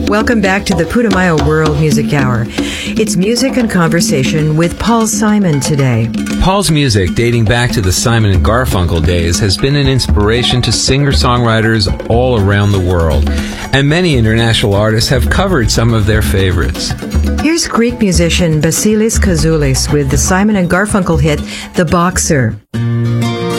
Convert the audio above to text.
Welcome back to the Putumayo World Music Hour. It's music and conversation with Paul Simon today. Paul's music, dating back to the Simon and Garfunkel days, has been an inspiration to singer-songwriters all around the world, and many international artists have covered some of their favorites. Here's Greek musician Basilis Kazoulis with the Simon and Garfunkel hit, The Boxer.